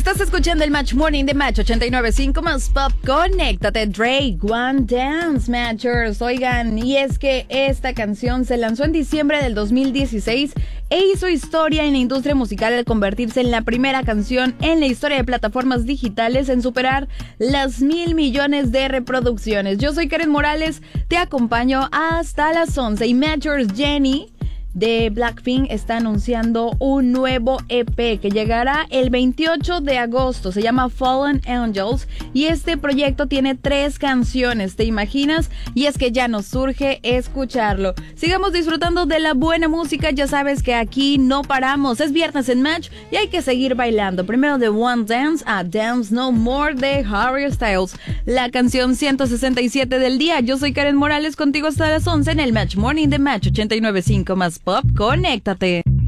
Estás escuchando el Match Morning de Match 89.5 más Pop. Conéctate, Drake, One Dance, Matchers. Oigan, y es que esta canción se lanzó en diciembre del 2016 e hizo historia en la industria musical al convertirse en la primera canción en la historia de plataformas digitales en superar las 1,000 millones de reproducciones. Yo soy Karen Morales, te acompaño hasta las 11 y Matchers Jennie de Blackpink está anunciando un nuevo EP que llegará el 28 de agosto. Se llama Fallen Angels y este proyecto tiene 3 canciones. ¿Te imaginas? Y es que ya nos surge escucharlo. Sigamos disfrutando de la buena música. Ya sabes que aquí no paramos. Es viernes en Match y hay que seguir bailando. Primero de One Dance a Dance No More de Harry Styles. La canción 167 del día. Yo soy Karen Morales, contigo hasta las 11 en el Match Morning de Match 89.5 más Pop. Conéctate.